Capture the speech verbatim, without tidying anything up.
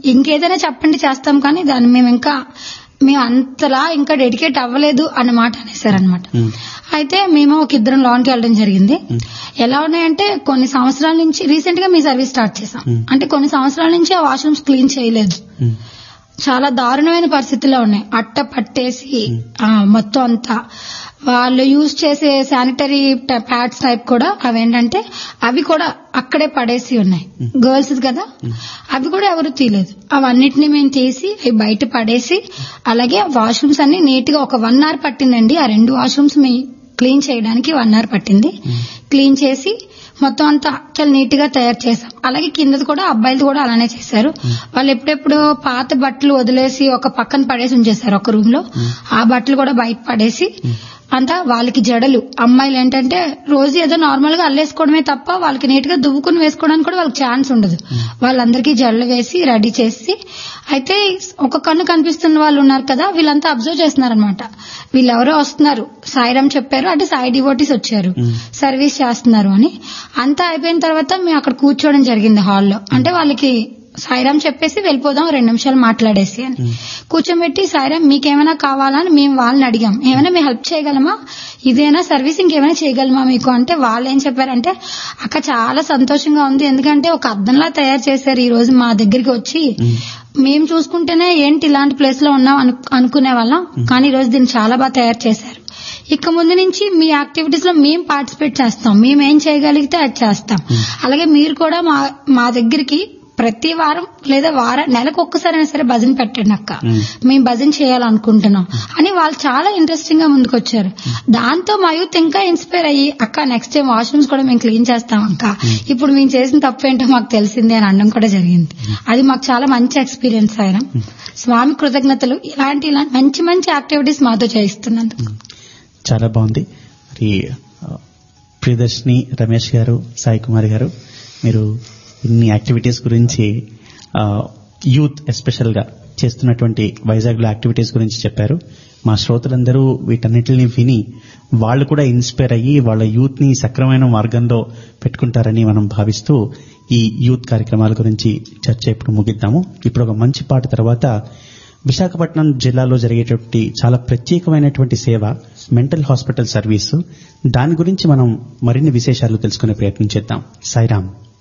ఇంకేదైనా చెప్పండి చేస్తాం, కానీ దాన్ని మేము ఇంకా మేము అంతలా ఇంకా డెడికేట్ అవ్వలేదు అన్నమాట అనేసారనమాట. అయితే మేము ఒక ఇద్దరం లాన్కి వెళ్ళడం జరిగింది. ఎలా ఉన్నాయంటే కొన్ని సంవత్సరాల నుంచి రీసెంట్ గా మీ సర్వీస్ స్టార్ట్ చేసాం, అంటే కొన్ని సంవత్సరాల నుంచి ఆ వాష్రూమ్స్ క్లీన్ చేయలేదు, చాలా దారుణమైన పరిస్థితుల్లో ఉన్నాయి. అట్ట పట్టేసి మొత్తం అంతా వాళ్ళు యూజ్ చేసే శానిటరీ ప్యాడ్స్ టైప్ కూడా అవేంటంటే అవి కూడా అక్కడే పడేసి ఉన్నాయి, గర్ల్స్ కదా, అవి కూడా ఎవరు తీయలేదు. అవన్నిటిని మేము తీసి అవి బయట పడేసి, అలాగే వాష్రూమ్స్ అన్ని నీట్ గా ఒక వన్ అవర్ పట్టిందండి ఆ రెండు వాష్రూమ్స్ మీ క్లీన్ చేయడానికి. వన్ అవర్ పట్టింది. క్లీన్ చేసి మొత్తం అంతా చాలా నీట్ గా తయారు చేశాం. అలాగే కిందది కూడా అబ్బాయిలు కూడా అలానే చేశారు. వాళ్ళు ఎప్పుడెప్పుడు పాత బట్టలు వదిలేసి ఒక పక్కన పడేసి ఉంచేశారు ఒక రూమ్ లో, ఆ బట్టలు కూడా బయట పడేసి అంతా వాళ్ళకి జడలు, అమ్మాయిలు ఏంటంటే రోజు ఏదో నార్మల్ గా అల్లేసుకోవడమే తప్ప వాళ్ళకి నీట్ గా దువ్వుకుని వేసుకోవడానికి కూడా వాళ్ళకి ఛాన్స్ ఉండదు. వాళ్ళందరికీ జడలు వేసి రెడీ చేసి, అయితే ఒక కన్ను కనిపిస్తున్న వాళ్ళు ఉన్నారు కదా, వీళ్ళంతా అబ్జర్వ్ చేస్తున్నారనమాట. వీళ్ళెవరో వస్తున్నారు, సాయిరామ్ చెప్పారు అంటే సాయి డివోటీస్ వచ్చారు సర్వీస్ చేస్తున్నారు అని. అంతా అయిపోయిన తర్వాత మేము అక్కడ కూర్చోవడం జరిగింది హాల్లో. అంటే వాళ్ళకి సాయిరామ్ చెప్పేసి వెళ్ళిపోదాం రెండు నిమిషాలు మాట్లాడేసి అని కూర్చోబెట్టి, సాయిరామ్ మీకేమైనా కావాలా అని మేము వాళ్ళని అడిగాం, ఏమైనా మేము హెల్ప్ చేయగలమా, ఇదేనా సర్వీస్ ఇంకేమైనా చేయగలమా మీకు అంటే వాళ్ళు ఏం చెప్పారంటే, అక్క చాలా సంతోషంగా ఉంది, ఎందుకంటే ఒక అద్దంలా తయారు చేశారు ఈ రోజు మా దగ్గరికి వచ్చి, మేము చూసుకుంటేనే ఏంటి ఇలాంటి ప్లేస్ లో ఉన్నాం అనుకునే వాళ్ళం, కానీ ఈ రోజు దీన్ని చాలా బాగా తయారు చేశారు. ఇక ముందు నుంచి మీ యాక్టివిటీస్ లో మేము పార్టిసిపేట్ చేస్తాం, మేము ఏం చేయగలిగితే అది చేస్తాం. అలాగే మీరు కూడా మా మా దగ్గరికి ప్రతి వారం లేదా వారం నెలకు ఒక్కసారైనా సరే భజన పెట్టండి అక్క, మేము భజన చేయాలనుకుంటున్నాం అని వాళ్ళు చాలా ఇంట్రెస్టింగ్ గా ముందుకొచ్చారు. దాంతో మా యూత్ ఇంకా ఇన్స్పైర్ అయ్యి, అక్క నెక్స్ట్ టైం వాష్రూమ్స్ కూడా మేము క్లీన్ చేస్తాం అక్క, ఇప్పుడు మేము చేసిన తప్పు ఏంటో మాకు తెలిసిందే అని అనడం కూడా జరిగింది. అది మాకు చాలా మంచి ఎక్స్పీరియన్స్ ఆయన. స్వామి కృతజ్ఞతలు, ఇలాంటి ఇలాంటి మంచి మంచి యాక్టివిటీస్ మాతో చేయిస్తున్నందుకు. చాలా బాగుంది. మరి ప్రియదర్శిని, రమేష్ గారు, సాయి కుమార్ గారు, మీరు ఇన్ని యాక్టివిటీస్ గురించి, యూత్ ఎస్పెషల్ గా చేస్తున్నటువంటి వైజాగ్ లో యాక్టివిటీస్ గురించి చెప్పారు. మా శ్రోతలందరూ వీటన్నిటిని విని వాళ్ళు కూడా ఇన్స్పైర్ అయ్యి వాళ్ళ యూత్ ని సక్రమైన మార్గంలో పెట్టుకుంటారని మనం భావిస్తూ ఈ యూత్ కార్యక్రమాల గురించి చర్చ ఇప్పుడు ముగిద్దాము. ఇప్పుడు ఒక మంచి పాట తర్వాత విశాఖపట్నం జిల్లాలో జరిగేటువంటి చాలా ప్రత్యేకమైనటువంటి సేవ మెంటల్ హాస్పిటల్ సర్వీసు, దాని గురించి మనం మరిన్ని విశేషాలు తెలుసుకునే ప్రయత్నం చేద్దాం. సాయిరామ్.